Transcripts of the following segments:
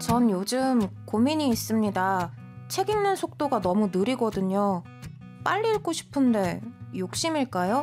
전 요즘 고민이 있습니다. 책 읽는 속도가 너무 느리거든요. 빨리 읽고 싶은데 욕심일까요?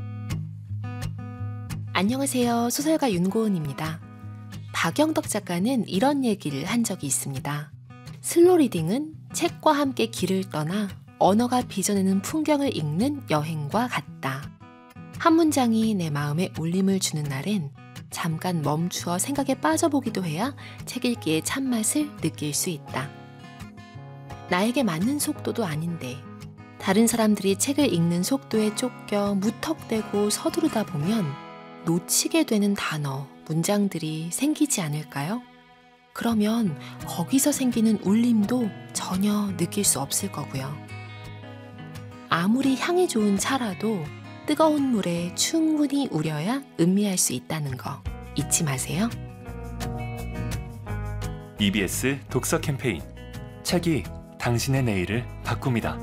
안녕하세요. 소설가 윤고은입니다. 박영덕 작가는 이런 얘기를 한 적이 있습니다. 슬로우 리딩은 책과 함께 길을 떠나 언어가 빚어내는 풍경을 읽는 여행과 같다. 한 문장이 내 마음에 울림을 주는 날엔 잠깐 멈추어 생각에 빠져보기도 해야 책 읽기의 참맛을 느낄 수 있다. 나에게 맞는 속도도 아닌데 다른 사람들이 책을 읽는 속도에 쫓겨 무턱대고 서두르다 보면 놓치게 되는 단어, 문장들이 생기지 않을까요? 그러면 거기서 생기는 울림도 전혀 느낄 수 없을 거고요. 아무리 향이 좋은 차라도 뜨거운 물에 충분히 우려야 음미할 수 있다는 거 잊지 마세요. EBS 독서 캠페인 책이 당신의 내일을 바꿉니다.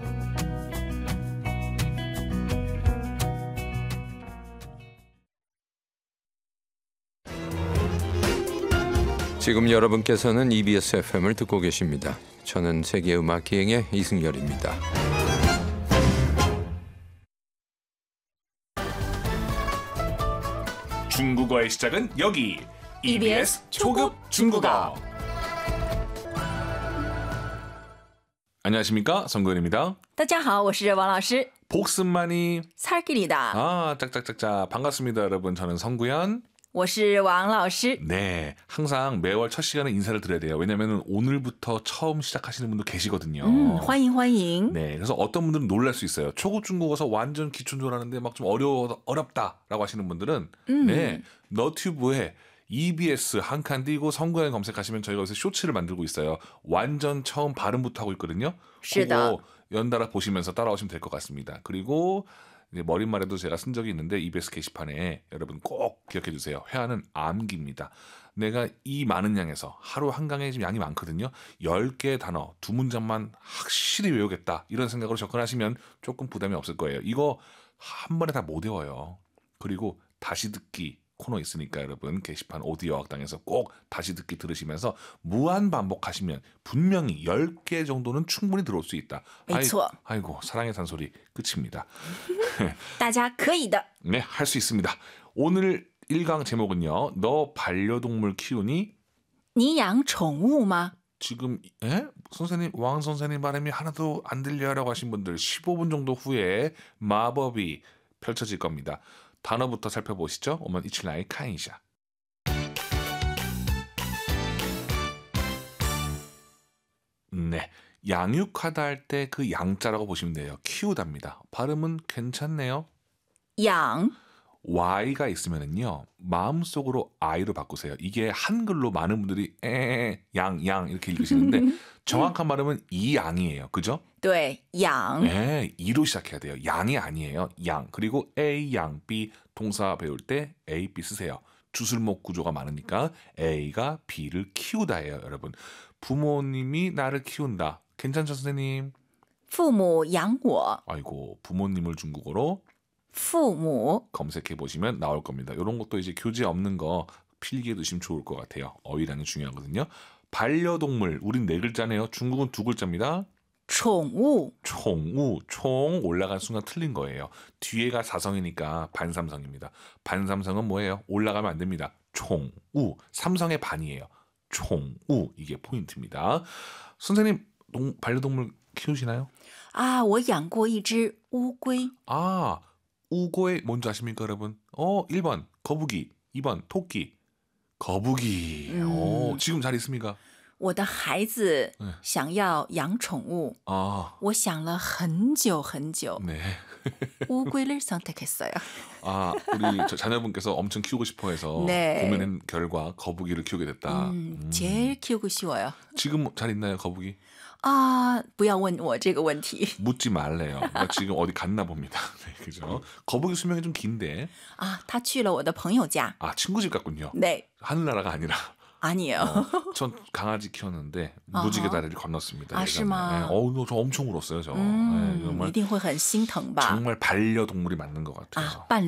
지금 여러분께서는 EBS FM을 듣고 계십니다. 저는 세계음악기행의 이승열입니다. 중국어의 시작은 여기 EBS 초급 중국어. 안녕하십니까, 성근입니다. 大家好，我是王老师。 복습만이 살길이다. 짝짝짝짝 반갑습니다, 여러분. 저는 성구현. 我是王老师。 네, 항상 매월 첫 시간에 인사를 드려야 돼요. 왜냐하면 오늘부터 처음 시작하시는 분도 계시거든요. 欢迎欢迎。 네, 그래서 어떤 분들은 놀랄 수 있어요. 초급 중국어서 완전 기초인 줄 알았는데 막 좀 어렵다라고 하시는 분들은 네, 너튜브에 EBS 한 칸 띄고 성구현 검색하시면 저희가 여기서 쇼츠를 만들고 있어요. 완전 처음 발음부터 하고 있거든요. 그거 연달아 보시면서 따라오시면 될 것 같습니다. 그리고 이제 머릿말에도 제가 쓴 적이 있는데 EBS 게시판에 여러분 꼭 기억해 주세요. 회화는 암기입니다. 내가 이 많은 양에서 하루 한강에 지금 양이 많거든요. 10개의 단어, 2문장만 확실히 외우겠다. 이런 생각으로 접근하시면 조금 부담이 없을 거예요. 이거 한 번에 다 못 외워요. 그리고 다시 듣기 코너 있으니까 여러분 게시판 오디오 학당에서 꼭 다시 듣기 들으시면서 무한 반복하시면 분명히 10개 정도는 충분히 들어올 수 있다. 아이고 사랑의 잔소리 끝입니다. 大家可以的。 네, 할 수 있습니다. 오늘 1강 제목은요. 너 반려동물 키우니? 你养宠物吗？ 지금 선생님 왕 선생님 발음이 하나도 안 들려라고 하신 분들 15분 정도 후에 마법이 펼쳐질 겁니다. 단어부터 살펴보시죠. 我们一起来看一下. 네, 양육하다 할 때 그 양자라고 보시면 돼요. 키우다입니다. 발음은 괜찮네요. 养 Y가 있으면은요 마음속으로 I로 바꾸세요. 이게 한글로 많은 분들이 양 이렇게 읽으시는데 정확한 발음은 이 양이에요. 그죠? 对养 네, 이로 시작해야 돼요. 양이 아니에요. 양. 그리고 A, 양, B 동사 배울 때 A, B 쓰세요. 주술목 구조가 많으니까 A가 B를 키우다예요, 여러분. 부모님이 나를 키운다. 괜찮죠, 선생님? 父母养我。 아이고, 부모님을 중국어로 父母 검색해 보시면 나올 겁니다. 이런 것도 이제 교재 없는 거 필기해 두시면 좋을 것 같아요. 어휘량이 중요하거든요. 반려동물, 우린 4글자네요. 중국은 2글자입니다. 宠物 총우, 총 올라간 순간 틀린 거예요. 뒤에가 사성이니까 반삼성입니다. 반삼성은 뭐예요? 올라가면 안 됩니다. 총우, 삼성의 반이에요. 총우, 이게 포인트입니다. 선생님, 반려동물 키우시나요? 啊，我养过一只乌龟。 아, 우고의 뭔지 아십니까, 여러분? 1번 거북이, 2번 토끼. 거북이. 지금 잘 있습니까? 我的孩子想要养宠物， 我想了很久很久。 네. 乌龟를 선택했어요. 아, 우리 자녀분께서 엄청 키우고 싶어해서 네. 고민한 결과 거북이를 키우게 됐다. 제일 키우고 쉬워요. 지금 잘 있나요, 거북이? 啊，不要问我这个问题。 묻지 말래요. 지금 어디 갔나 봅니다. 네, 그죠? 거북이 수명이 좀 긴데. 啊，他去了我的朋友家。 아, 친구 집 갔군요. 네. 하늘나라가 아니라. 아니에요. 전 강아지 키웠는데 무지개 다리를 건넜습니다. 아, 是吗? 네, 저 엄청 울었어요, 저. 네, 정말, 一定会很心疼吧? 정말 반려동물이 맞는 것 같아요. 아, 伴